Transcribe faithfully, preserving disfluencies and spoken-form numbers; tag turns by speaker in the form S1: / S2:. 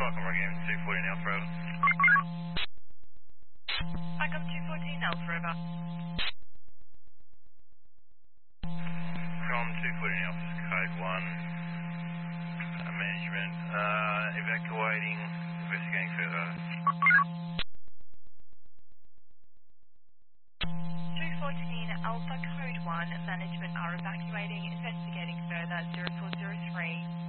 S1: Welcome again, two fourteen Alpha Road.
S2: Welcome two fourteen Alpha River.
S1: From two fourteen Alpha, code one, uh, management, uh, evacuating, investigating further.
S2: two fourteen Alpha, code one, management are evacuating, investigating further, zero four zero three.